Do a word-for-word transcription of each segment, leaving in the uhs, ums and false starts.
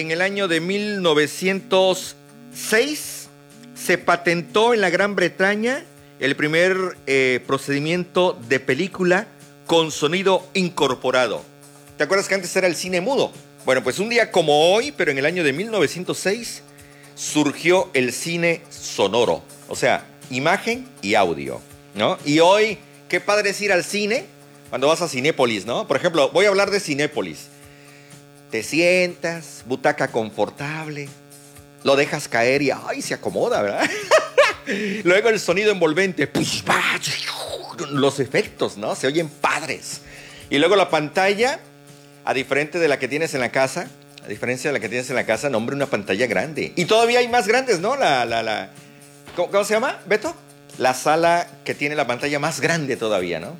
En el año de mil novecientos seis se patentó en la Gran Bretaña el primer eh, procedimiento de película con sonido incorporado. ¿Te acuerdas que antes era el cine mudo? Bueno, pues un día como hoy, pero en el año de mil novecientos seis, surgió el cine sonoro. O sea, imagen y audio, ¿no? Y hoy, qué padre es ir al cine cuando vas a Cinépolis, ¿no? Por ejemplo, voy a hablar de Cinépolis. Te sientas, butaca confortable, lo dejas caer y ¡ay! Se acomoda, ¿verdad? Luego el sonido envolvente, los efectos, ¿no? Se oyen padres. Y luego la pantalla, a diferente de la que tienes en la casa, a diferencia de la que tienes en la casa, no, hombre, una pantalla grande. Y todavía hay más grandes, ¿no? La, la, la, ¿cómo, ¿Cómo se llama, Beto? La sala que tiene la pantalla más grande todavía, ¿no?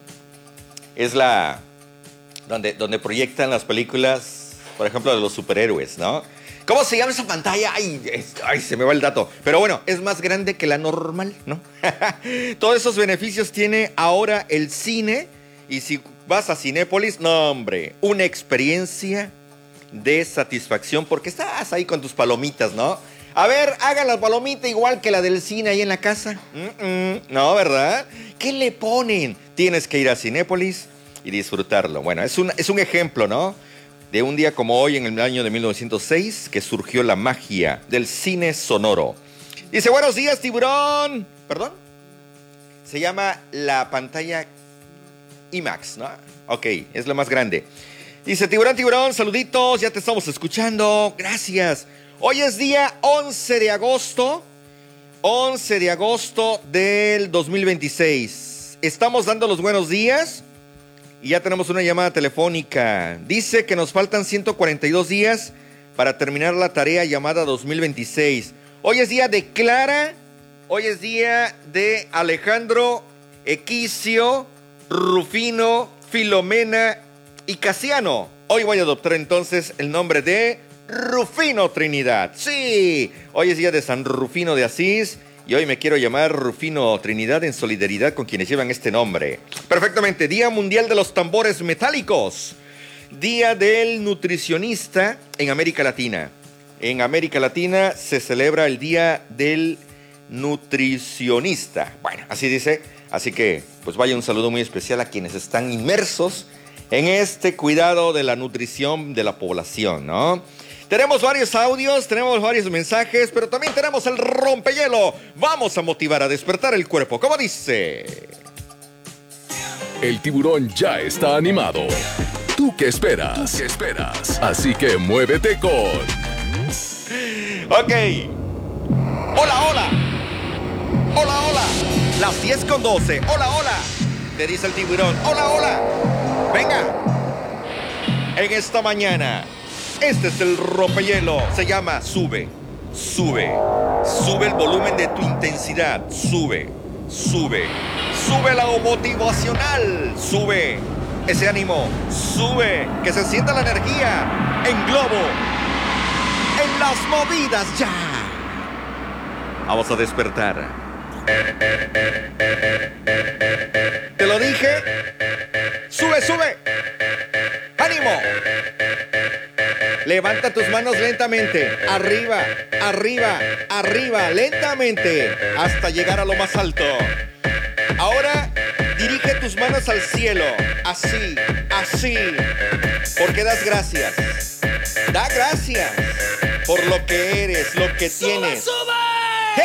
Es la donde, donde proyectan las películas, por ejemplo, de los superhéroes, ¿no? ¿Cómo se llama esa pantalla? Ay, es, ay, se me va el dato. Pero bueno, es más grande que la normal, ¿no? Todos esos beneficios tiene ahora el cine. Y si vas a Cinépolis, no, hombre, una experiencia de satisfacción porque estás ahí con tus palomitas, ¿no? A ver, hagan la palomita igual que la del cine ahí en la casa. Mm-mm, no, ¿verdad? ¿Qué le ponen? Tienes que ir a Cinépolis y disfrutarlo. Bueno, es un, es un ejemplo, ¿no? De un día como hoy, en el año de mil novecientos seis, que surgió la magia del cine sonoro. Dice, buenos días, tiburón. ¿Perdón? Se llama la pantalla IMAX, ¿no? Ok, es la más grande. Dice, tiburón, tiburón, saluditos, ya te estamos escuchando. Gracias. Hoy es día once de agosto. once de agosto del dos mil veintiséis. Estamos dando los buenos días. Y ya tenemos una llamada telefónica. Dice que nos faltan ciento cuarenta y dos días para terminar la tarea llamada dos mil veintiséis. Hoy es día de Clara. Hoy es día de Alejandro, Equicio, Rufino, Filomena y Casiano. Hoy voy a adoptar entonces el nombre de Rufino Trinidad. Sí, hoy es día de San Rufino de Asís. Y hoy me quiero llamar Rufino Trinidad en solidaridad con quienes llevan este nombre. Perfectamente. Día Mundial de los Tambores Metálicos. Día del Nutricionista en América Latina. En América Latina se celebra el Día del Nutricionista. Bueno, así dice. Así que, pues vaya un saludo muy especial a quienes están inmersos en este cuidado de la nutrición de la población, ¿no? Tenemos varios audios, tenemos varios mensajes, pero también tenemos el rompehielo. Vamos a motivar a despertar el cuerpo. ¿Cómo dice? El tiburón ya está animado. ¿Tú qué esperas? ¿Tú qué esperas? Así que muévete con... Ok. Hola, hola. Hola, hola. Las diez con doce. Hola, hola. Te dice el tiburón. Hola, hola. Venga. En esta mañana... Este es el rompehielo. Se llama Sube, Sube. Sube el volumen de tu intensidad. Sube, sube. Sube la motivacional. Sube ese ánimo. Sube. Que se sienta la energía. En globo. En las movidas ya. Vamos a despertar. ¿Te lo dije? Sube, sube. ¡Ánimo! Levanta tus manos lentamente. Arriba, arriba, arriba. Lentamente. Hasta llegar a lo más alto. Ahora, dirige tus manos al cielo. Así, así. Porque das gracias. Da gracias por lo que eres, lo que tienes. ¡Sube, sube!